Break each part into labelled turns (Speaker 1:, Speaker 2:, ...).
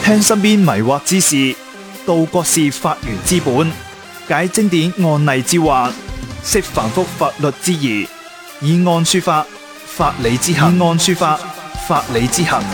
Speaker 1: 聽身邊迷惑之事，道國事法源之本，解經典案例之惑，釋繁複法律之疑，以案說法，法理之行；以案說法，法理之行。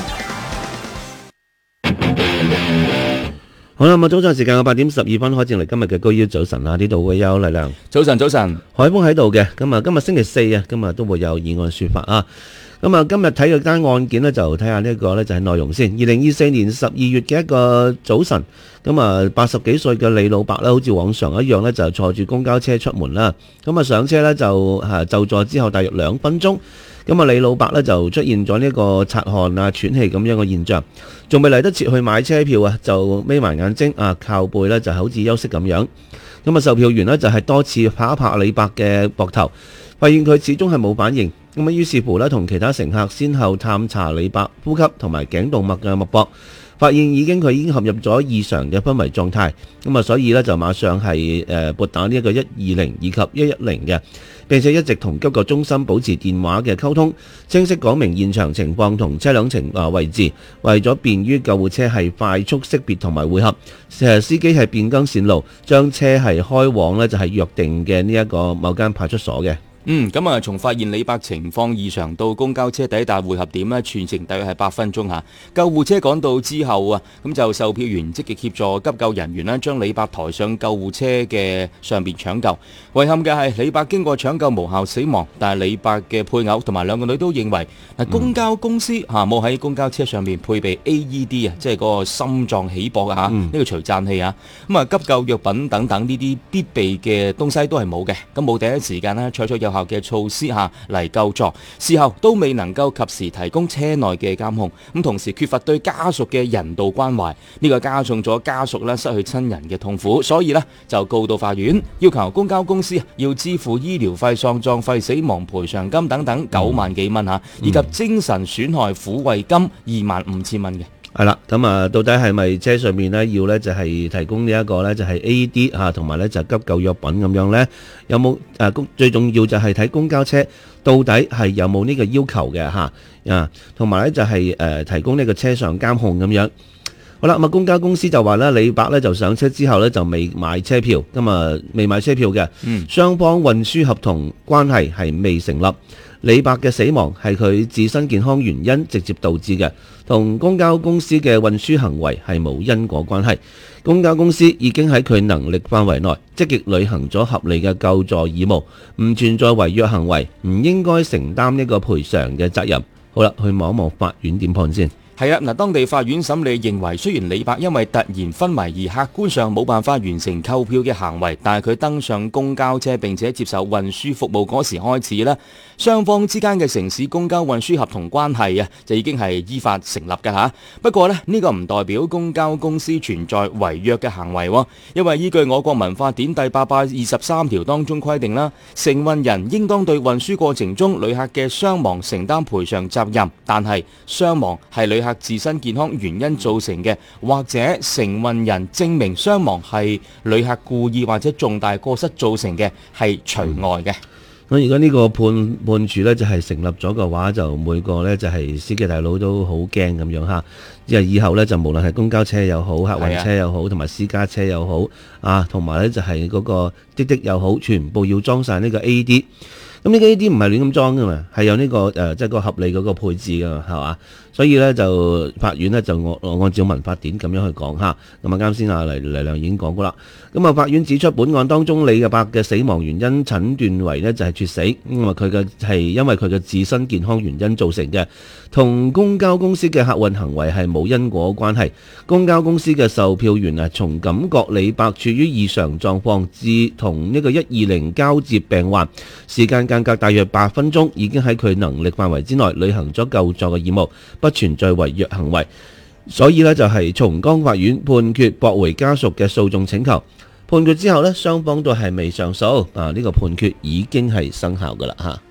Speaker 2: 好啦，咁早上時間8點12分開始嚟今日嘅高腰早晨啦，呢度會有麗亮，
Speaker 3: 早晨，
Speaker 2: 海峰喺度嘅，今日星期四啊，今日都會有以案說法啊。咁啊，今日睇嘅單案件呢，就睇下呢一個呢，就係內容先。2024年12月嘅一個早晨，咁啊80幾歲嘅李老伯呢，好似往常一樣呢，就坐住公交車出門啦。咁啊上車呢，就座之後大約2分鐘，咁啊李老伯呢，就出現咗呢個擦汗啊、喘氣咁樣嘅現象，仲未嚟得切去買車票啊，就眯埋眼睛啊，靠背呢，就好似休息咁樣。咁啊售票員呢，就係多次拍一拍李伯嘅膊頭，發現佢始終係冇反應。咁啊，於是乎呢，同其他乘客先後探查李伯呼吸同埋頸動脈嘅脈搏，發現佢已經陷入咗異常嘅昏迷狀態。咁啊，所以呢，就馬上係撥打呢一個120以及110嘅，並且一直同急救中心保持電話嘅溝通，清晰講明現場情況同車輛位置，為咗便於救護車係快速識別同埋會合，司機係變更線路，將車係開往呢就係約定嘅呢一個某間派出所嘅。
Speaker 3: 咁啊，從發現李伯情況異常到公交車抵達匯合點呢，全程大約係8分鐘嚇。救護車趕到之後啊，咁就售票員積極協助急救人員呢，將李伯抬上救護車嘅上邊搶救。遺憾嘅係李伯經過搶救無效死亡，但係李伯嘅配偶同埋2個女都認為公交公司冇喺公交車上面配備 AED 啊，即係嗰個心臟起搏啊呢個除顫器啊，咁啊急救藥品等等呢啲必備嘅東西都係冇嘅，咁冇第一時間呢採取有效嘅措施嚟救助，事後都未能夠及時提供車內嘅監控，咁同時缺乏對家屬嘅人道關懷，呢個加重咗家屬失去親人嘅痛苦，所以就告到法院，要求公交公司要支付醫療費、喪葬費、死亡賠償金等等9萬幾蚊以及精神損害撫慰金25000蚊嘅。
Speaker 2: 係啦，咁啊，到底係咪車上面呢要呢就係提供呢一個呢就係 AED 同埋呢就急救藥品咁樣呢？有冇最重要就係睇公交車到底係有冇呢個要求嘅同埋呢就係提供呢個車上監控咁樣。好啦，咁公交公司就話呢，李伯呢就上車之後呢就未買車票，未買車票嘅，雙方運輸合同關係係未成立。李伯嘅死亡係佢自身健康原因直接導致嘅，同公交公司嘅運輸行為係冇因果關係。公交公司已經喺佢能力範圍內積極履行咗合理嘅救助義務，唔存在違約行為，唔應該承擔呢個賠償嘅責任。好啦，去望一望法院點判先。
Speaker 3: 係啊，當地法院審理認為，雖然李伯因為突然昏迷而客觀上冇辦法完成購票嘅行為，但係佢登上公交車並且接受運輸服務嗰時開始呢，雙方之間嘅城市公交運輸合同關係就已經係依法成立㗎吓。不過呢個唔代表公交公司存在違約嘅行為，因為依據我國民法典第823條當中規定啦，承運人應當對運輸過程中旅客嘅傷亡承擔賠償責任，但係傷亡係旅客自身健康原因造成嘅，或者承運人證明傷亡係旅客故意或者重大過失造成嘅，係除外嘅。
Speaker 2: 咁如果呢個判處呢就係成立咗嘅話，就每個呢就係司機大佬都好驚咁樣嚇，因為以後呢就無論係公交車又好、客運車又好，同埋私家車又好同埋呢就係嗰個滴滴又好，全部要裝晒呢個 AED。咁呢個 AED 唔係亂咁裝噶嘛，係有呢個即係個合理嗰個配置噶嘛，係嘛？所以呢，就法院呢，就按照民法典咁樣去講下。咁啱先黎亮已經講過啦。咁法院指出本案當中李伯嘅死亡原因診斷為呢就係猝死，佢嘅係因為佢嘅自身健康原因造成嘅，同公交公司嘅客運行為係冇因果關係。公交公司嘅售票員從感覺李伯處於異常狀況至同呢個120交接病患，時間間隔大約8分鐘，已經喺佢能力範圍之內履行咗救助嘅義務，不存在違約行為。所以呢，就係松江法院判決駁回家屬嘅訴訟請求。判決之後呢，雙方都係未上訴，呢個判決已經係生效噶啦吓。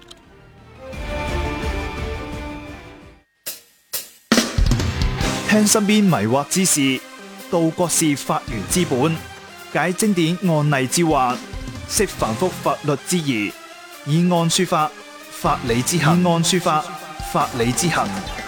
Speaker 1: 聽身邊迷惑之事，道國事法源之本，解經典案例之惑，釋繁複法律之疑，以案說法，法理之行；以案說法，法理之行。